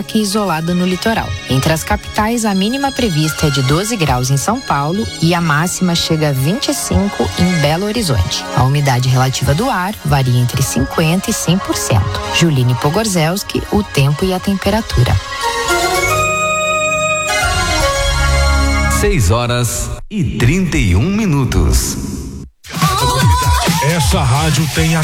fraca e isolada no litoral. Entre as capitais, a mínima prevista é de 12 graus em São Paulo e a máxima chega a 25 em Belo Horizonte. A umidade relativa do ar varia entre 50% e 100%. Juline Pogorzelski, o tempo e a temperatura. 6h31. Essa rádio tem a